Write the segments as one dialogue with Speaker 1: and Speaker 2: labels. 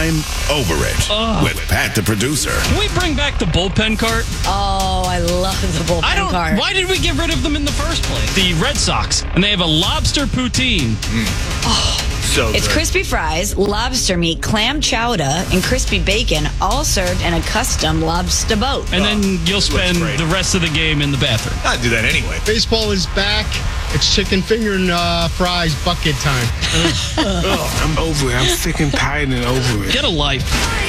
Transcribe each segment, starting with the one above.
Speaker 1: I'm over it with Pat the producer.
Speaker 2: Can we bring back the bullpen cart?
Speaker 3: Oh, I love the bullpen cart.
Speaker 2: Why did we get rid of them in the first place? The Red Sox, and they have a lobster poutine.
Speaker 1: So
Speaker 3: It's
Speaker 1: good.
Speaker 3: crispy fries, lobster meat, clam chowder, and crispy bacon, all served in a custom lobster boat.
Speaker 2: And then you'll spend
Speaker 1: great.
Speaker 2: the rest of the game in the bathroom.
Speaker 1: I'd do that anyway.
Speaker 4: Baseball is back. It's chicken finger and fries bucket time.
Speaker 5: I'm over it. I'm sick and tired and over it.
Speaker 2: Get a life.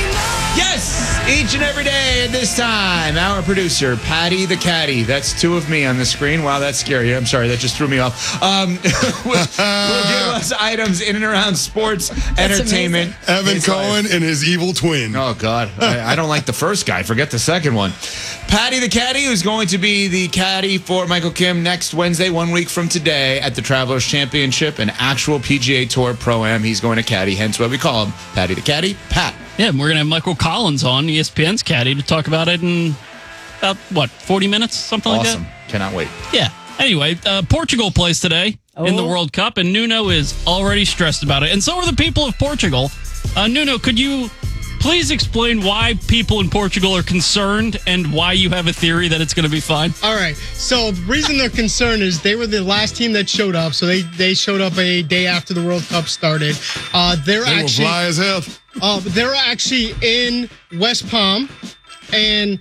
Speaker 6: Yes, each and every day at this time, our producer, Patty the Caddy. That's two of me on the screen. Wow, that's scary. I'm sorry, that just threw me off. will give us items in and around sports, entertainment.
Speaker 7: Evan
Speaker 6: his
Speaker 7: Cohen
Speaker 6: life.
Speaker 7: and his evil twin.
Speaker 6: Oh, God. I don't like the first guy. Forget the second one. Patty the Caddy, who's going to be the caddy for Michael Kim next Wednesday, 1 week from today, at the Travelers Championship, an actual PGA Tour Pro-Am. He's going to caddy, hence why we call him Patty the Caddy. Pat.
Speaker 2: Yeah, and we're going to have Michael Collins on, ESPN's caddy, to talk about it in about, 40 minutes? Something
Speaker 6: Awesome.
Speaker 2: like that?
Speaker 6: Cannot wait.
Speaker 2: Yeah. Anyway, Portugal plays today in the World Cup, and Nuno is already stressed about it. And so are the people of Portugal. Nuno, could you please explain why people in Portugal are concerned and why you have a theory that it's going to be fine?
Speaker 4: All right. So the reason they're concerned is they were the last team that showed up. So they showed up a day after the World Cup started.
Speaker 7: They were fly as hell.
Speaker 4: They're actually in West Palm, and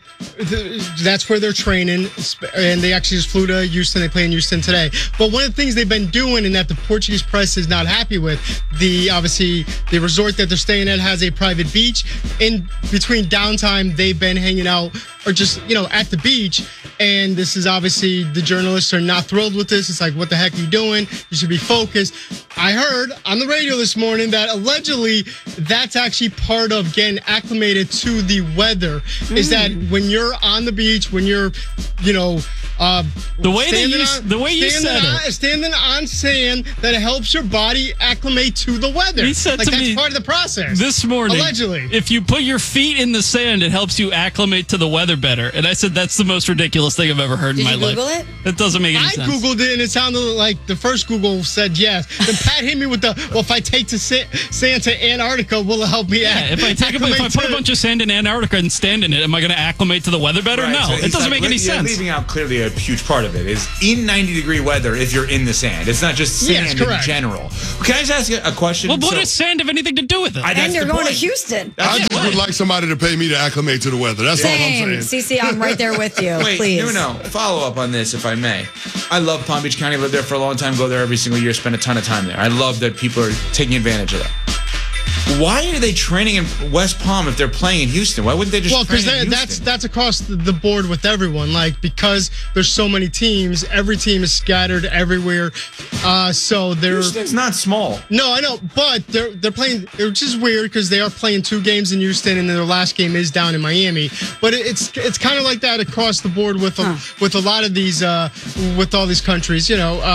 Speaker 4: that's where they're training. And they actually just flew to Houston. They play in Houston today. But one of the things they've been doing, and that the Portuguese press is not happy with, obviously the resort that they're staying at has a private beach. In between downtime, they've been hanging out or just at the beach. And this is obviously, the journalists are not thrilled with this. It's like, what the heck are you doing? You should be focused. I heard on the radio this morning that allegedly that's actually part of getting acclimated to the weather. Is that when you're on the beach, when you're,
Speaker 2: the way you said it,
Speaker 4: standing on sand, that it helps your body acclimate to the weather.
Speaker 2: He said
Speaker 4: like
Speaker 2: to
Speaker 4: that's
Speaker 2: me
Speaker 4: part of the process.
Speaker 2: this morning,
Speaker 4: allegedly,
Speaker 2: if you put your feet in the sand, it helps you acclimate to the weather better. And I said that's the most ridiculous thing I've ever heard in my life.
Speaker 3: Did you Google it?
Speaker 2: That doesn't make any sense.
Speaker 4: I Googled it and it sounded like the first Google said yes. Then Pat hit me with if I take sand to Antarctica, will it help me
Speaker 2: if I put a bunch of sand in Antarctica and stand in it, am I going to acclimate to the weather better?
Speaker 6: Right,
Speaker 2: No,
Speaker 6: so
Speaker 2: it doesn't make any sense.
Speaker 6: Leaving out clearly a huge part of it is in 90-degree weather if you're in the sand. It's not just sand in general. Can I just ask you a question?
Speaker 2: Well, what does sand have anything to do with it?
Speaker 3: And you're going to Houston.
Speaker 7: I just would like somebody to pay me to acclimate to the weather. That's all I'm saying.
Speaker 3: CC, I'm right there with you.
Speaker 6: Wait,
Speaker 3: please.
Speaker 6: no. Follow up on this, if I may. I love Palm Beach County. Lived there for a long time. Go there every single year. Spend a ton of time there. I love that people are taking advantage of that. Why are they training in West Palm if they're playing in Houston? Why wouldn't they just train in Houston?
Speaker 4: that's across the board with everyone. Like, because there's so many teams, every team is scattered everywhere. So they're
Speaker 6: Houston's not small.
Speaker 4: No, I know, but they're playing, which is weird because they are playing 2 games in Houston and their last game is down in Miami. But it's kind of like that across the board with a lot of these with all these countries.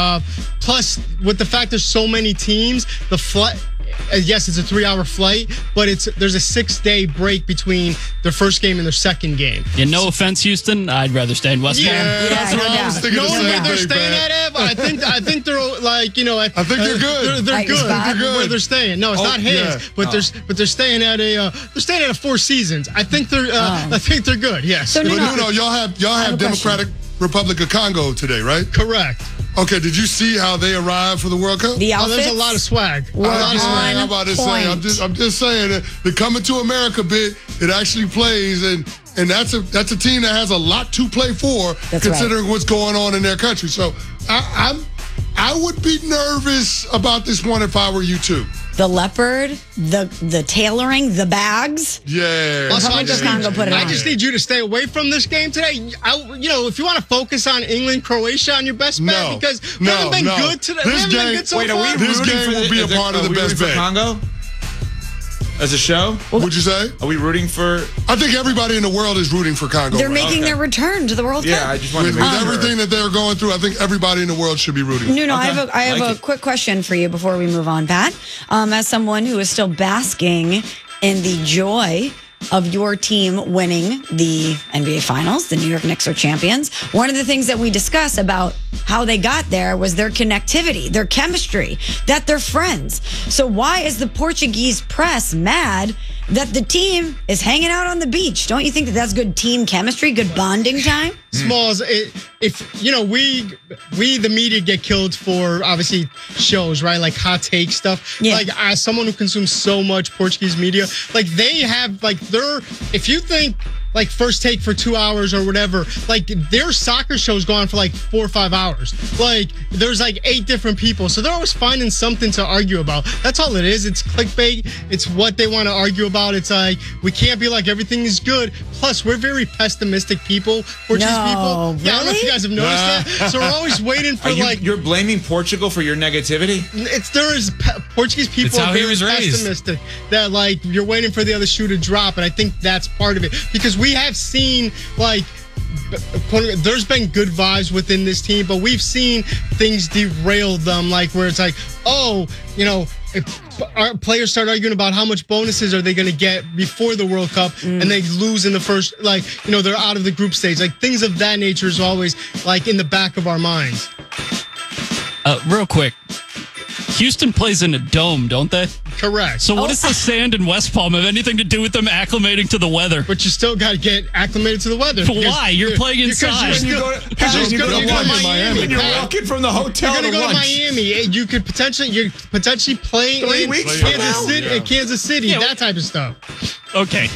Speaker 4: Plus with the fact there's so many teams, the flight. Yes, it's a 3-hour flight, but there's a 6-day break between their first game and their second game.
Speaker 2: Yeah, no offense, Houston. I'd rather stay in West Palm.
Speaker 7: That's what I was thinking.
Speaker 4: Knowing where they're staying at, but I think they're like,
Speaker 7: I think they're good.
Speaker 4: They're good.
Speaker 3: They're
Speaker 7: good.
Speaker 4: Where they're staying. No, it's not his, but they're staying at a Four Seasons. I think they're good. Yes.
Speaker 3: So
Speaker 7: Nuno, y'all have Democratic Republic of Congo today, right?
Speaker 4: Correct.
Speaker 7: Okay, did you see how they arrived for the World Cup?
Speaker 3: The outfits?
Speaker 4: There's a lot of swag.
Speaker 7: I'm about to say. I'm just saying the coming to America bit. It actually plays, and that's a team that has a lot to play for, considering what's going on in their country. So I would be nervous about this one if I were you too.
Speaker 3: The leopard, the tailoring, the bags.
Speaker 7: Yeah.
Speaker 4: Also,
Speaker 3: I
Speaker 4: just need you to stay away from this game today. If you want to focus on England, Croatia on your best bet, because we haven't been good today. We haven't been good so far.
Speaker 7: This game will be a part of the best bet.
Speaker 6: Congo? As a show?
Speaker 7: What'd you say?
Speaker 6: Are we rooting for...
Speaker 7: I think everybody in the world is rooting for Congo.
Speaker 3: They're making their return to the World Cup.
Speaker 6: Yeah, I just wanted to
Speaker 7: With everything that they're going through, I think everybody in the world should be rooting.
Speaker 3: No, I have a quick question for you before we move on, Pat. As someone who is still basking in the joy of your team winning the NBA Finals, the New York Knicks are champions. One of the things that we discussed about how they got there was their connectivity, their chemistry, that they're friends. So why is the Portuguese press mad that the team is hanging out on the beach. Don't you think that that's good team chemistry, good bonding time?
Speaker 4: Smalls, if you know, we the media get killed for obviously shows, right? Like hot take stuff.
Speaker 3: Yeah.
Speaker 4: Like as someone who consumes so much Portuguese media, like they have like if you think like First Take for 2 hours or whatever, like their soccer shows go on for like 4 or 5 hours. Like there's like 8 different people, so they're always finding something to argue about. That's all it is. It's clickbait. It's what they want to argue about. It's like we can't be like everything is good. Plus, we're very pessimistic people, Portuguese people.
Speaker 3: Really?
Speaker 4: Yeah, I don't know if you guys have noticed that. So we're always waiting for
Speaker 6: you're blaming Portugal for your negativity?
Speaker 4: Portuguese people
Speaker 2: It's how
Speaker 4: are
Speaker 2: he
Speaker 4: very
Speaker 2: was raised.
Speaker 4: pessimistic. That like you're waiting for the other shoe to drop, and I think that's part of it because we have seen like. There's been good vibes within this team, but we've seen things derail them, like where it's like, oh, you know, if our players start arguing about how much bonuses are they going to get before the World Cup, and they lose in the first, like, you know, they're out of the group stage. Like things of that nature is always like in the back of our minds.
Speaker 2: Real quick, Houston plays in a dome, don't they?
Speaker 4: Correct.
Speaker 2: So what does the sand in West Palm have anything to do with them acclimating to the weather?
Speaker 4: But you still got to get acclimated to the weather.
Speaker 2: Why? You're playing inside.
Speaker 4: Because you're going to Miami.
Speaker 6: When you're walking from the hotel
Speaker 4: You're going to go
Speaker 6: lunch.
Speaker 4: to Miami. You could potentially play
Speaker 6: 3
Speaker 4: in
Speaker 6: weeks from now?
Speaker 4: Kansas City,
Speaker 2: Yeah.
Speaker 4: that type of stuff.
Speaker 2: Okay.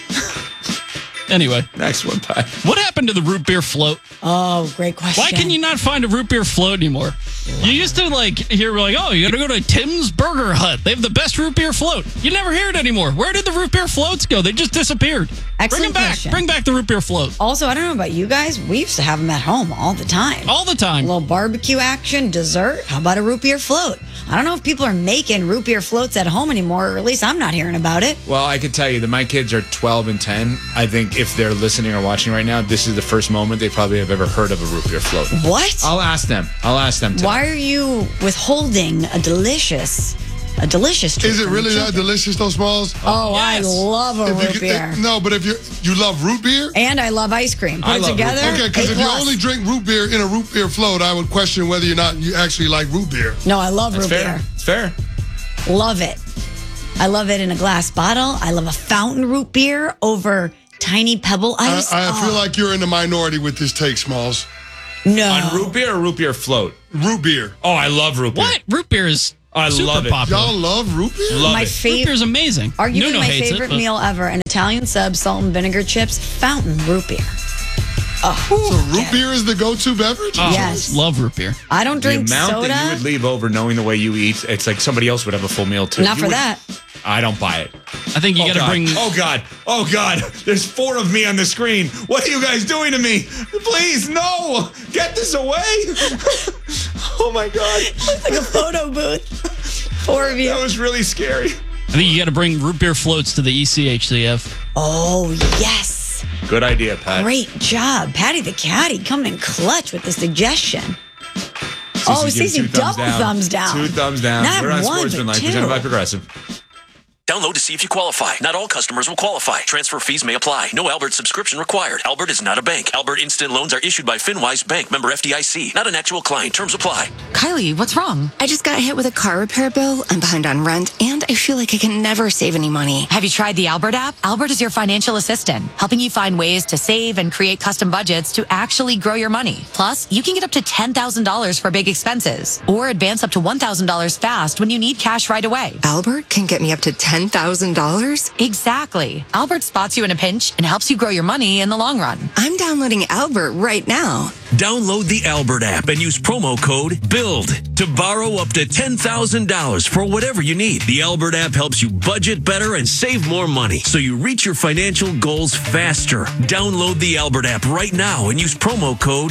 Speaker 2: Anyway,
Speaker 6: Next one, Pat.
Speaker 2: what happened to the root beer float?
Speaker 3: Oh, great question.
Speaker 2: Why can you not find a root beer float anymore? You used to like hear like, oh, you got to go to Tim's Burger Hut. They have the best root beer float. You never hear it anymore. Where did the root beer floats go? They just disappeared.
Speaker 3: Excellent
Speaker 2: Bring them back.
Speaker 3: question.
Speaker 2: Bring back the root beer float.
Speaker 3: Also, I don't know about you guys. We used to have them at home all the time.
Speaker 2: All the
Speaker 3: A
Speaker 2: time.
Speaker 3: little barbecue action, dessert. How about a root beer float? I don't know if people are making root beer floats at home anymore, or at least I'm not hearing about it.
Speaker 6: Well, I can tell you that my kids are 12 and 10. I think if they're listening or watching right now, this is the first moment they probably have ever heard of a root beer float.
Speaker 3: What?
Speaker 6: I'll ask them. tonight.
Speaker 3: Why are you withholding a delicious treat?
Speaker 7: Is it
Speaker 3: from
Speaker 7: really
Speaker 3: your
Speaker 7: that
Speaker 3: children?
Speaker 7: delicious, though, Smalls?
Speaker 3: Oh,
Speaker 2: Yes.
Speaker 3: I love a
Speaker 7: If you
Speaker 3: root
Speaker 7: could-
Speaker 3: beer.
Speaker 7: No, but if you love root beer?
Speaker 3: And I love ice cream. Put
Speaker 6: I
Speaker 3: it
Speaker 6: love root
Speaker 3: together.
Speaker 6: beer.
Speaker 7: Okay, because
Speaker 3: A
Speaker 7: if you
Speaker 3: plus.
Speaker 7: only drink root beer in a root beer float, I would question whether or not you actually like root beer.
Speaker 3: No, I love root
Speaker 6: Fair.
Speaker 3: beer.
Speaker 6: It's fair.
Speaker 3: Love it. I love it in a glass bottle. I love a fountain root beer over tiny pebble ice.
Speaker 7: I feel like you're in the minority with this take, Smalls.
Speaker 3: No.
Speaker 6: On root beer or root beer float?
Speaker 7: Root beer.
Speaker 6: Oh, I love root beer.
Speaker 2: What? Root beer is
Speaker 6: I
Speaker 2: super
Speaker 6: love it.
Speaker 2: popular.
Speaker 7: Y'all love root beer?
Speaker 6: Love
Speaker 3: My
Speaker 6: it.
Speaker 2: Root
Speaker 3: favorite,
Speaker 2: beer's amazing.
Speaker 3: arguably
Speaker 2: Nuno
Speaker 3: my
Speaker 2: hates
Speaker 3: favorite
Speaker 2: it, but
Speaker 3: meal ever: an Italian sub, salt and vinegar chips, fountain root beer. Oh,
Speaker 7: So root beer is the go-to beverage?
Speaker 2: Oh,
Speaker 3: Yes.
Speaker 2: love root beer.
Speaker 3: I don't
Speaker 6: The
Speaker 3: drink
Speaker 6: amount
Speaker 3: soda.
Speaker 6: that you would leave over knowing the way you eat, it's like somebody else would have a full meal too.
Speaker 3: Not
Speaker 6: You
Speaker 3: for
Speaker 6: would-
Speaker 3: that.
Speaker 6: I don't buy it.
Speaker 2: I think you got to
Speaker 6: God.
Speaker 2: bring.
Speaker 6: Oh God! Oh God! There's 4 of me on the screen. What are you guys doing to me? Please, no! Get this away! Oh my God!
Speaker 3: It's like a photo booth. 4 of you.
Speaker 6: That was really scary.
Speaker 2: I think you got to bring root beer floats to the ECHCF.
Speaker 3: Oh, yes.
Speaker 6: Good idea, Pat.
Speaker 3: Great job. Patty the Caddy coming in clutch with the suggestion. Oh,
Speaker 6: gives
Speaker 3: Stacey,
Speaker 6: 2
Speaker 3: double thumbs down.
Speaker 6: 2 thumbs down.
Speaker 3: Not
Speaker 6: We're on
Speaker 3: one,
Speaker 6: Sportsman
Speaker 3: but
Speaker 6: Life,
Speaker 3: two.
Speaker 6: presented by Progressive.
Speaker 8: Download to see if you qualify. Not all customers will qualify. Transfer fees may apply. No Albert subscription required. Albert is not a bank. Albert Instant Loans are issued by FinWise Bank, member FDIC. Not an actual client. Terms apply.
Speaker 9: Kylie, what's wrong? I just got hit with a car repair bill. I'm behind on rent, and I feel like I can never save any money.
Speaker 10: Have you tried the Albert app? Albert is your financial assistant, helping you find ways to save and create custom budgets to actually grow your money. Plus, you can get up to $10,000 for big expenses or advance up to $1,000 fast when you need cash right away.
Speaker 9: Albert can get me up to $10,000?
Speaker 10: Exactly. Albert spots you in a pinch and helps you grow your money in the long run.
Speaker 9: I'm downloading Albert right now.
Speaker 8: Download the Albert app and use promo code BUILD to borrow up to $10,000 for whatever you need. The Albert app helps you budget better and save more money so you reach your financial goals faster. Download the Albert app right now and use promo code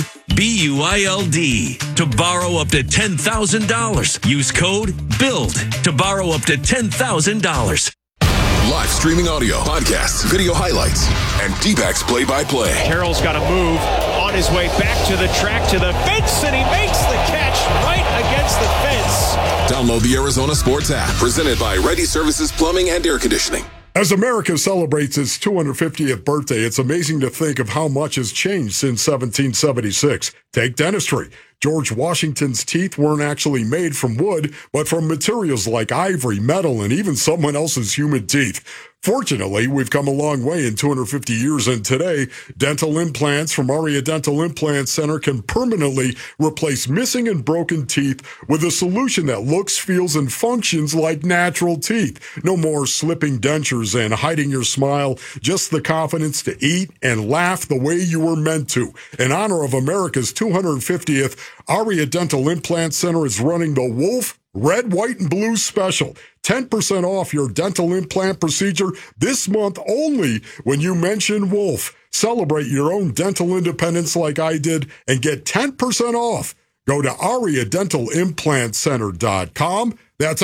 Speaker 8: BUILD to borrow up to $10,000. Use code BUILD to borrow up to $10,000.
Speaker 11: Live streaming audio, podcasts, video highlights, and D-backs play-by-play.
Speaker 12: Carroll's got to move on his way back to the track, to the fence, and he makes the catch right against the fence.
Speaker 11: Download the Arizona Sports app, presented by Ready Services Plumbing and Air Conditioning.
Speaker 13: As America celebrates its 250th birthday, it's amazing to think of how much has changed since 1776. Take dentistry. George Washington's teeth weren't actually made from wood, but from materials like ivory, metal, and even someone else's human teeth. Fortunately, we've come a long way in 250 years, and today, dental implants from Aria Dental Implant Center can permanently replace missing and broken teeth with a solution that looks, feels, and functions like natural teeth. No more slipping dentures and hiding your smile, just the confidence to eat and laugh the way you were meant to. In honor of America's 250th, Aria Dental Implant Center is running the Wolf Red, White, and Blue special. 10% off your dental implant procedure this month only when you mention Wolf. Celebrate your own dental independence like I did and get 10% off. Go to AriaDentalImplantCenter.com. That's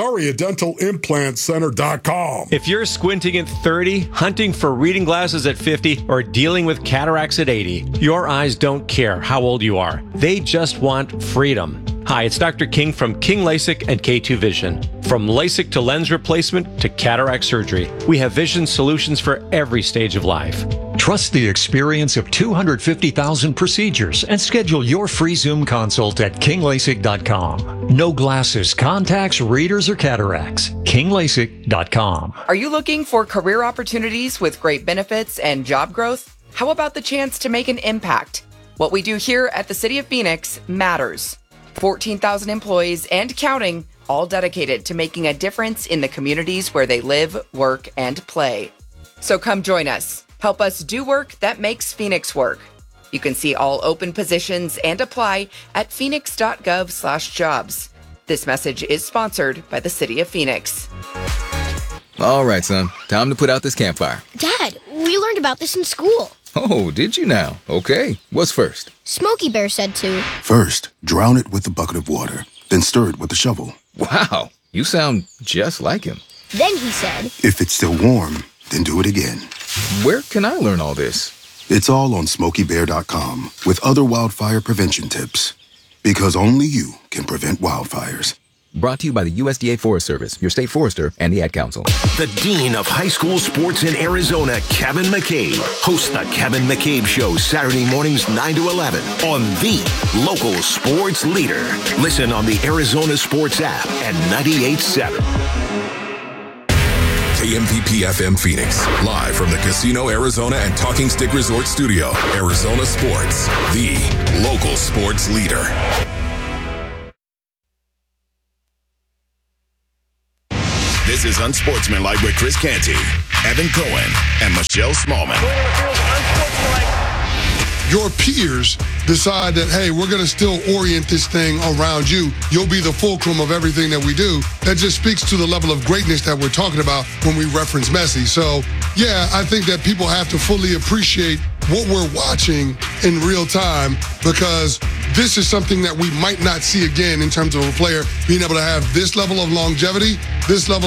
Speaker 13: AriaDentalImplantCenter.com.
Speaker 12: If you're squinting at 30, hunting for reading glasses at 50, or dealing with cataracts at 80, your eyes don't care how old you are. They just want freedom. Hi, it's Dr. King from King LASIK and K2 Vision. From LASIK to lens replacement to cataract surgery, we have vision solutions for every stage of life.
Speaker 14: Trust the experience of 250,000 procedures and schedule your free Zoom consult at KingLASIK.com. No glasses, contacts, readers, or cataracts. KingLASIK.com.
Speaker 15: Are you looking for career opportunities with great benefits and job growth? How about the chance to make an impact? What we do here at the City of Phoenix matters. 14,000 employees and counting, all dedicated to making a difference in the communities where they live, work, and play. So come join us. Help us do work that makes Phoenix work. You can see all open positions and apply at phoenix.gov/jobs. This message is sponsored by the City of Phoenix.
Speaker 16: All right, son. Time to put out this campfire.
Speaker 17: Dad, we learned about this in school.
Speaker 16: Oh, did you now? Okay. What's first?
Speaker 17: Smokey Bear said to.
Speaker 18: First, drown it with a bucket of water, then stir it with a shovel.
Speaker 16: Wow, you sound just like him.
Speaker 17: Then he said,
Speaker 18: if it's still warm, then do it again.
Speaker 16: Where can I learn all this?
Speaker 18: It's all on SmokeyBear.com with other wildfire prevention tips. Because only you can prevent wildfires.
Speaker 16: Brought to you by the USDA Forest Service, your state forester, and the Ad Council.
Speaker 19: The Dean of High School Sports in Arizona, Kevin McCabe, hosts the Kevin McCabe Show Saturday mornings 9 to 11 on the local sports leader. Listen on the Arizona Sports app and 98.7.
Speaker 11: KMPP FM Phoenix, live from the Casino Arizona and Talking Stick Resort Studio. Arizona Sports, the local sports leader.
Speaker 1: This is Unsportsmanlike with Chris Canty, Evan Cohen, and Michelle Smallman.
Speaker 7: Your peers decide that, hey, we're going to still orient this thing around you. You'll be the fulcrum of everything that we do. That just speaks to the level of greatness that we're talking about when we reference Messi. So, yeah, I think that people have to fully appreciate what we're watching in real time, because this is something that we might not see again in terms of a player being able to have this level of longevity, this level